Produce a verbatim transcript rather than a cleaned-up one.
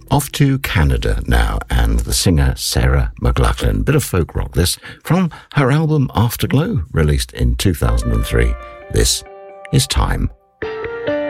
Off to Canada now, and the singer Sarah McLachlan. Bit of folk rock, this, from her album Afterglow, released in two thousand three. This is Time